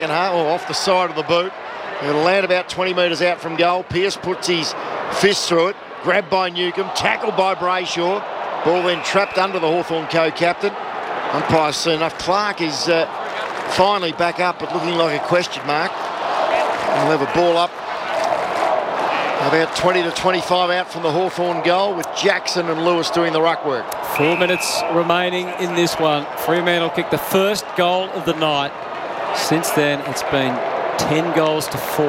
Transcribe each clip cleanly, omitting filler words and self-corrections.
off the side of the boot. It'll land about 20 metres out from goal. Pearce puts his fist through it. Grabbed by Newcombe, tackled by Brayshaw. Ball then trapped under the Hawthorn co-captain. Umpire's seen enough. Clark is finally back up, but looking like a question mark. And we'll have a ball up about 20 to 25 out from the Hawthorn goal, with Jackson and Lewis doing the ruck work. 4 minutes remaining in this one. Fremantle kicked the first goal of the night. Since then, it's been 10 goals to 4.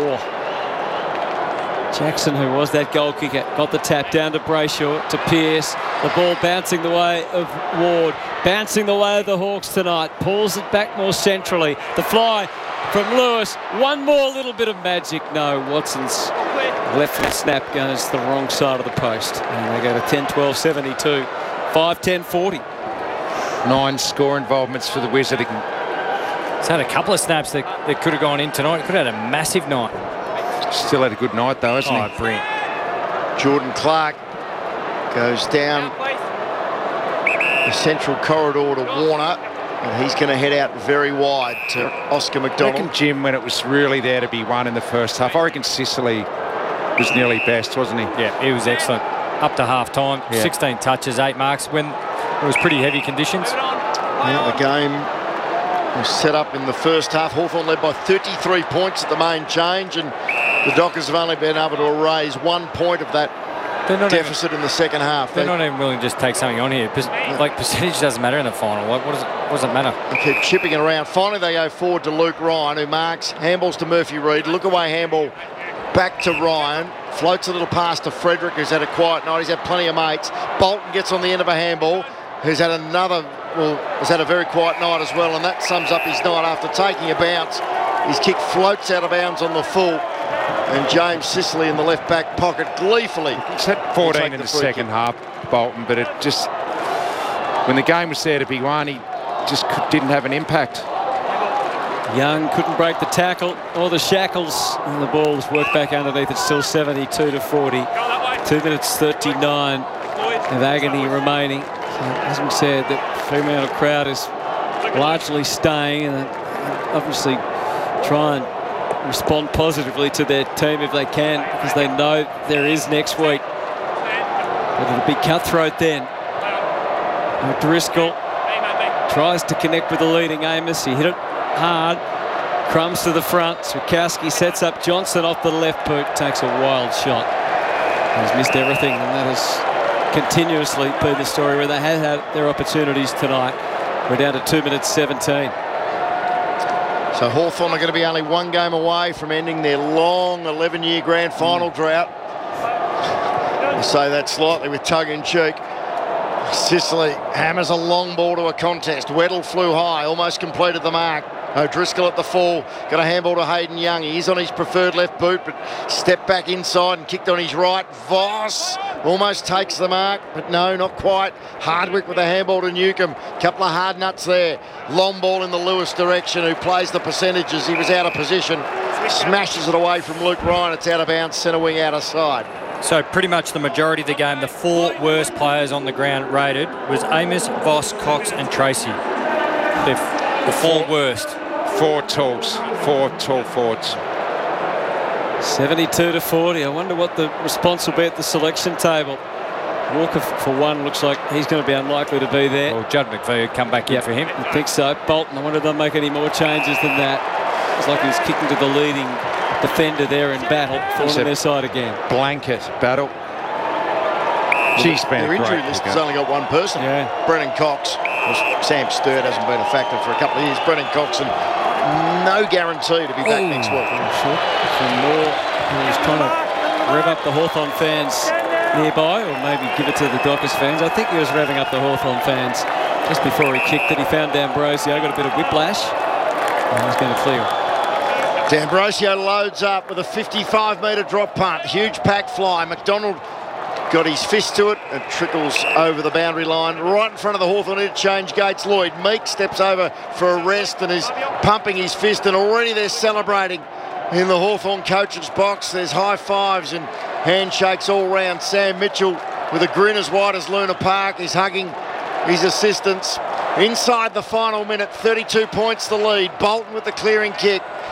Jackson, who was that goal kicker, got the tap down to Brayshaw, to Pearce. The ball bouncing the way of Ward, bouncing the way of the Hawks tonight. Pulls it back more centrally. The fly from Lewis. One more little bit of magic. No, Watson's left foot snap goes the wrong side of the post. And they go to 10-12-72. 5-10-40. 9 score involvements for the Wizard. He's had a couple of snaps that could have gone in tonight. He could have had a massive night. Still had a good night though, hasn't he? Brilliant. Jordan Clark goes down the central corridor to Warner, and he's going to head out very wide to Oscar I McDonald. reckon, Jim, when it was really there to be won in the first half, I reckon Sicily was nearly best, wasn't he? Yeah, he was excellent. Up to half-time, 16 touches, 8 marks, when it was pretty heavy conditions. Yeah, the game was set up in the first half. Hawthorn led by 33 points at the main change, and the Dockers have only been able to erase 1 point of that deficit in the second half. They're not even willing to just take something on here. Like, percentage doesn't matter in the final. What does it matter? They keep chipping it around. Finally, they go forward to Luke Ryan, who marks. Handballs to Murphy Reid. Look away handball back to Ryan. Floats a little pass to Frederick, who's had a quiet night. He's had plenty of mates. Bolton gets on the end of a handball, who's had has had a very quiet night as well, and that sums up his night after taking a bounce. His kick floats out of bounds on the full, and James Sicily in the left back pocket gleefully. He's had 14 in the second half, Bolton, but it just, when the game was there to be won, he just didn't have an impact. Young couldn't break the tackle or the shackles, and the ball's worked back underneath. It's still 72-40. 2 minutes 39 of agony remaining. So, as we said, the Fremantle crowd is largely staying, and obviously try and respond positively to their team if they can, because they know there is next week. But it'll be cutthroat then. Driscoll tries to connect with the leading Amos. He hit it hard. Crumbs to the front. Swikowski sets up Johnson off the left boot. Takes a wild shot. He's missed everything, and that has continuously been the story where they have had their opportunities tonight. We're down to 2 minutes 17. So Hawthorn are going to be only 1 game away from ending their long 11-year grand final drought. I'll say that slightly with tongue-in-cheek. Sicily hammers a long ball to a contest. Weddle flew high, almost completed the mark. O'Driscoll at the fall, got a handball to Hayden Young. He is on his preferred left boot, but stepped back inside and kicked on his right. Voss almost takes the mark, but no, not quite. Hardwick with a handball to Newcombe. Couple of hard nuts there. Long ball in the Lewis direction, who plays the percentages. He was out of position. Smashes it away from Luke Ryan. It's out of bounds, centre wing out of side. So pretty much the majority of the game, the 4 worst players on the ground rated was Amos, Voss, Cox and Tracy. The 4 worst. 4 tools, 4 tall forwards. 72-40. I wonder what the response will be at the selection table. Walker, for one, looks like he's going to be unlikely to be there. Well, Judd McVeigh would come back in for him. I think so. Bolton, I wonder if they'll make any more changes than that. It's like he was kicking to the leading defender there in battle, falling on their side again. Blanket battle. Their injury list has only got one person. Yeah. Brennan Cox. Sam Sturt hasn't been a factor for a couple of years. Brennan Cox, and no guarantee to be back next week. Some more. He was trying to rev up the Hawthorn fans nearby, or maybe give it to the Dockers fans. I think he was revving up the Hawthorn fans just before he kicked it. He found D'Ambrosio, got a bit of whiplash, and he's going to clear it. D'Ambrosio loads up with a 55-metre drop punt. Huge pack fly. McDonald got his fist to it. It trickles over the boundary line right in front of the Hawthorn interchange gates. Lloyd Meek steps over for a rest and is pumping his fist, and already they're celebrating in the Hawthorn coach's box. There's high fives and handshakes all round. Sam Mitchell with a grin as wide as Luna Park is hugging his assistants. Inside the final minute, 32 points the lead. Bolton with the clearing kick.